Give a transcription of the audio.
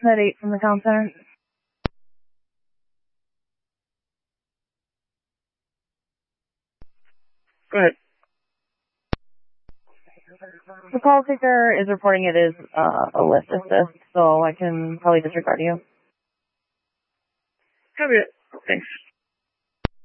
Med 8 from the comm center. Go ahead. The call taker is reporting it is a lift assist, so I can probably disregard you. Copy it. Thanks.